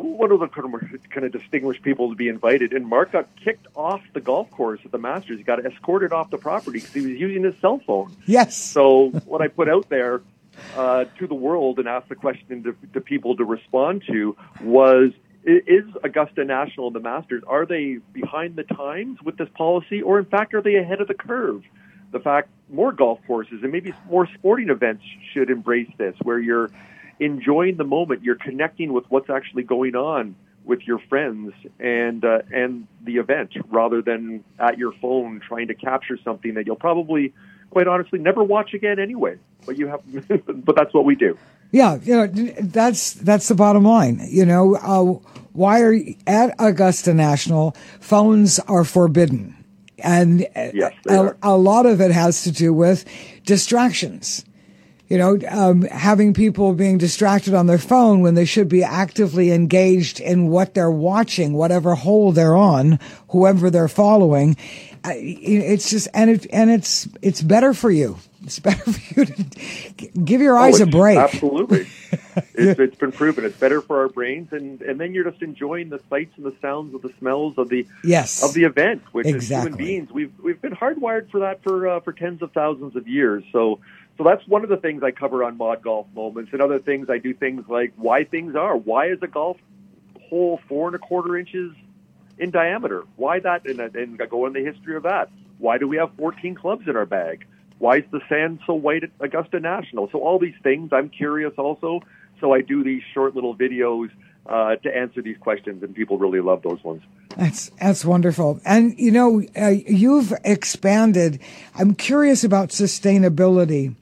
one of the kind of distinguished people to be invited, and Mark got kicked off the golf course at the Masters. He got escorted off the property because he was using his cell phone. Yes. So what I put out there to the world and asked the question to people to respond to was, is Augusta National and the Masters, are they behind the times with this policy, or in fact are they ahead of the curve? The fact more golf courses and maybe more sporting events should embrace this, where you're enjoying the moment, you're connecting with what's actually going on with your friends and the event, rather than at your phone trying to capture something that you'll probably, quite honestly, never watch again anyway. But you have, but that's what we do. Yeah, that's the bottom line. Why are at Augusta National, phones are forbidden, and yes, a lot of it has to do with distractions. Having people being distracted on their phone when they should be actively engaged in what they're watching, whatever hole they're on, whoever they're following. It's just, it's better for you. It's better for you to give your eyes a break. Absolutely. It's been proven. It's better for our brains, and then you're just enjoying the sights and the sounds of the smells of the event, which as human beings, we've been hardwired for that for tens of thousands of years. So that's one of the things I cover on Mod Golf Moments. And other things, I do things like why things are. Why is a golf hole 4 1/4 inches in diameter? Why that? And I go into the history of that. Why do we have 14 clubs in our bag? Why is the sand so white at Augusta National? So all these things, I'm curious also. So I do these short little videos to answer these questions, and people really love those ones. That's wonderful. And, you've expanded. I'm curious about sustainability.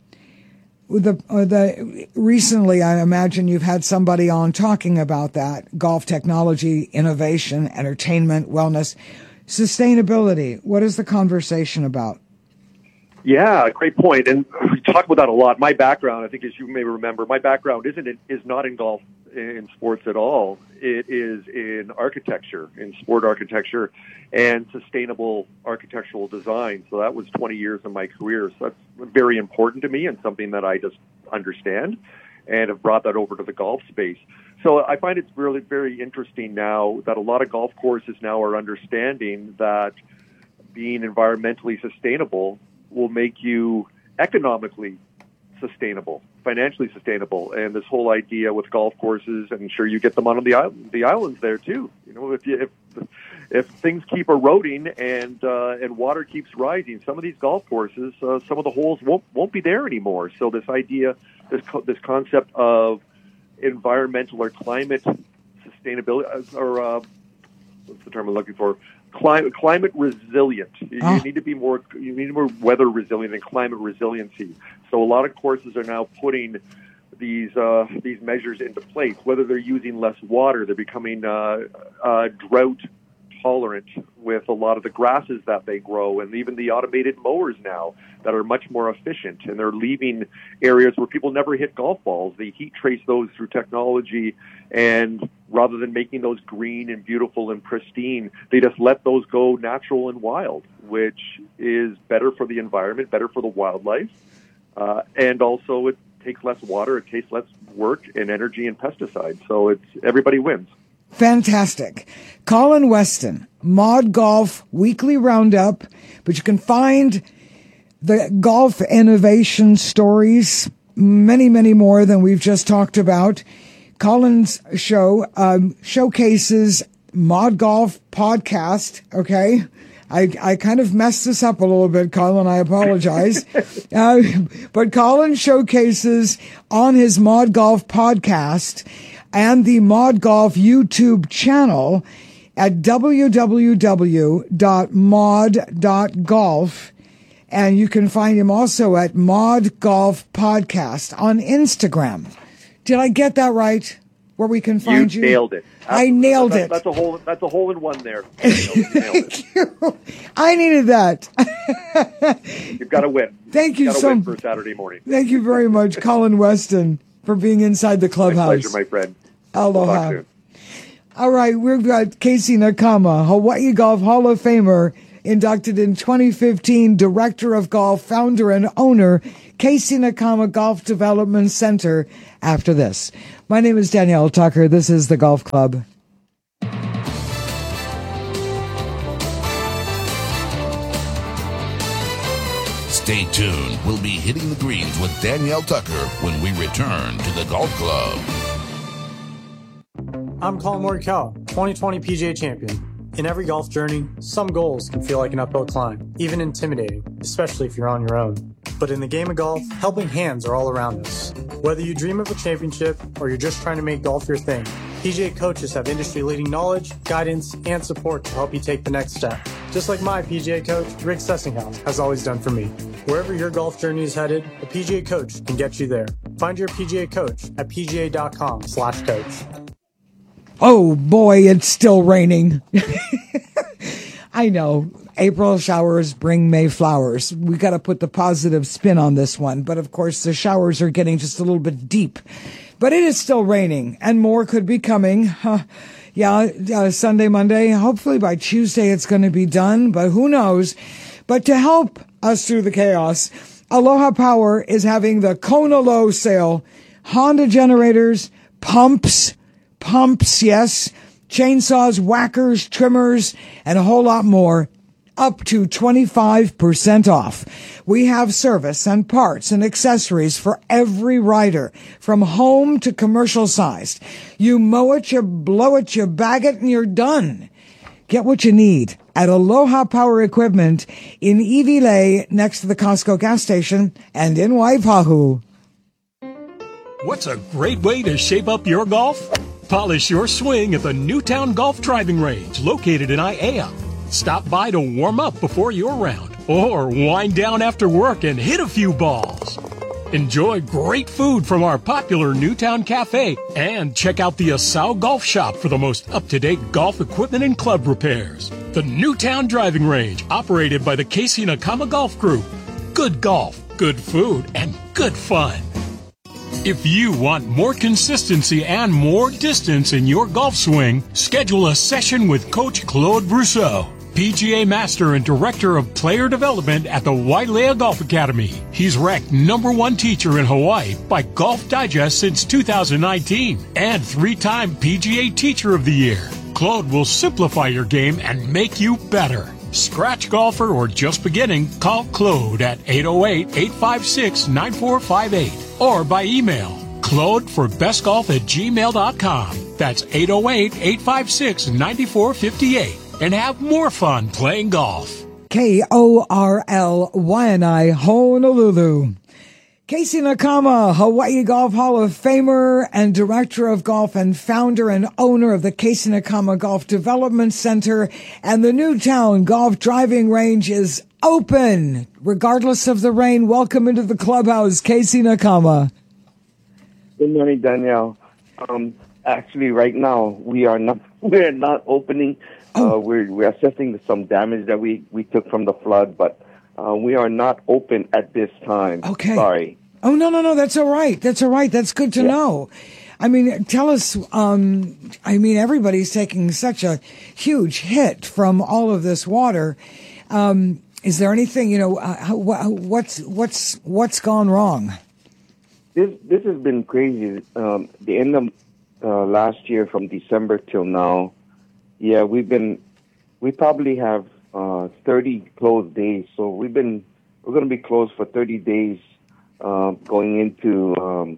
Recently, I imagine you've had somebody on talking about that, golf technology, innovation, entertainment, wellness, sustainability. What is the conversation about? Yeah, great point. And we talk about that a lot. My background, I think, as you may remember, my background is not in golf, in sports at all. It is in architecture, in sport architecture, and sustainable architectural design. So that was 20 years of my career. So that's very important to me and something that I just understand and have brought that over to the golf space. So I find it's really very interesting now that a lot of golf courses now are understanding that being environmentally sustainable will make you economically sustainable, financially sustainable. And this whole idea with golf courses, and I'm sure you get them on the islands there too. If things keep eroding and water keeps rising, some of these golf courses, some of the holes won't be there anymore. So this idea, this concept of environmental or climate sustainability, or what's the term I'm looking for? Climate resilient. You need to be more weather resilient and climate resiliency. So a lot of courses are now putting these measures into place. Whether they're using less water, they're becoming drought tolerant with a lot of the grasses that they grow, and even the automated mowers now that are much more efficient, and they're leaving areas where people never hit golf balls. They heat trace those through technology, and rather than making those green and beautiful and pristine, they just let those go natural and wild, which is better for the environment, better for the wildlife, and also it takes less water, it takes less work and energy and pesticides. So everybody wins. Fantastic. Colin Weston, Mod Golf Weekly Roundup, but you can find the golf innovation stories, many, many more than we've just talked about. Colin's show showcases Mod Golf podcast, okay? I kind of messed this up a little bit, Colin. I apologize. But Colin showcases on his Mod Golf podcast and the Mod Golf YouTube channel at www.mod.golf. And you can find him also at Mod Golf Podcast on Instagram. Did I get that right? Where we can find you? You nailed it. I nailed it. That's a hole in one there. Thank you. I needed that. You've got to win. Thank you so much for Saturday morning. Thank you very much, Colin Weston, for being inside the clubhouse. My pleasure, my friend. Aloha. We'll talk soon. All right, we've got Casey Nakama, Hawaii Golf Hall of Famer, inducted in 2015, Director of Golf, founder and owner, Casey Nakama Golf Development Center, after this. My name is Danielle Tucker. This is the Golf Club. Stay tuned. We'll be hitting the greens with Danielle Tucker when we return to the Golf Club. I'm Colin Morikawa, 2020 PGA champion. In every golf journey, some goals can feel like an uphill climb, even intimidating, especially if you're on your own. But in the game of golf, helping hands are all around us. Whether you dream of a championship or you're just trying to make golf your thing, PGA coaches have industry-leading knowledge, guidance, and support to help you take the next step. Just like my PGA coach, Rick Sessinghaus, has always done for me. Wherever your golf journey is headed, a PGA coach can get you there. Find your PGA coach at pga.com/coach. Oh boy, it's still raining. I know. April showers bring May flowers. We got to put the positive spin on this one. But of course, the showers are getting just a little bit deep. But it is still raining, and more could be coming. Sunday, Monday. Hopefully by Tuesday it's going to be done, but who knows? But to help us through the chaos, Aloha Power is having the Kona Low sale. Honda generators, pumps, yes, chainsaws, whackers, trimmers, and a whole lot more, up to 25% off. We have service and parts and accessories for every rider, from home to commercial sized. You mow it, you blow it, you bag it, and you're done. Get what you need at Aloha Power Equipment in Iwilei, next to the Costco gas station, and in Waipahu. What's a great way to shape up your golf? Polish your swing at the Newtown Golf Driving Range, located in Aiea. Stop by to warm up before your round, or wind down after work and hit a few balls. Enjoy great food from our popular Newtown Cafe, and check out the Asau Golf Shop for the most up-to-date golf equipment and club repairs. The Newtown Driving Range, operated by the Casey Nakama Golf Group. Good golf, good food, and good fun. If you want more consistency and more distance in your golf swing, schedule a session with Coach Claude Brousseau, PGA Master and Director of Player Development at the Wailea Golf Academy. He's ranked #1 teacher in Hawaii by Golf Digest since 2019 and 3-time PGA Teacher of the Year. Claude will simplify your game and make you better. Scratch golfer or just beginning, call Claude at 808-856-9458 or by email claudeforbestgolf@gmail.com. That's 808-856-9458. And have more fun playing golf. KORLYNI Honolulu. Casey Nakama, Hawaii Golf Hall of Famer and Director of Golf and founder and owner of the Casey Nakama Golf Development Center, and the Newtown Golf Driving Range is open. Regardless of the rain, welcome into the clubhouse, Casey Nakama. Good morning, Danielle. Actually, right now we're not opening. We're assessing some damage that we took from the flood, but we are not open at this time. Okay. Sorry. Oh, no. That's all right. That's good to know. I mean, tell us, everybody's taking such a huge hit from all of this water. Is there anything, what's gone wrong? This has been crazy. The end of last year, from December till now, we probably have 30 closed days. So we're going to be closed for 30 days, going into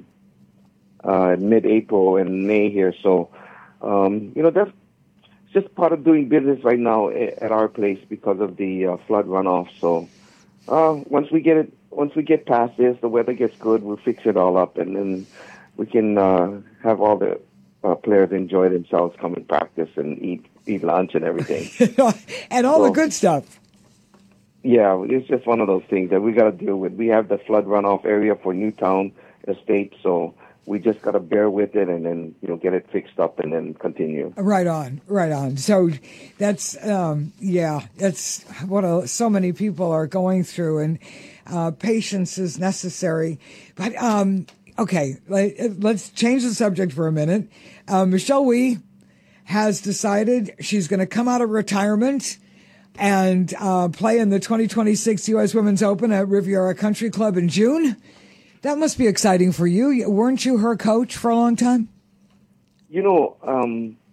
mid-April and May here. So, that's just part of doing business right now at our place because of the flood runoff. So, once we get past this, the weather gets good, we'll fix it all up, and then we can have all the players enjoy themselves, come and practice and eat lunch and everything. And all the good stuff. Yeah, it's just one of those things that we got to deal with. We have the flood runoff area for Newtown Estate, so we just got to bear with it and then, get it fixed up and then continue. Right on. So that's, that's what so many people are going through, and patience is necessary. But, okay, let's change the subject for a minute. Michelle Wie has decided she's going to come out of retirement and play in the 2026 U.S. Women's Open at Riviera Country Club in June. That must be exciting for you. Weren't you her coach for a long time?